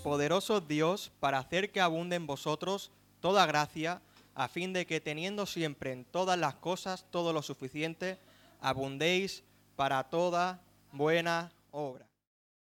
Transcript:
poderoso Dios, para hacer que abunde en vosotros toda gracia, a fin de que teniendo siempre en todas las cosas todo lo suficiente, abundéis para toda buena obra.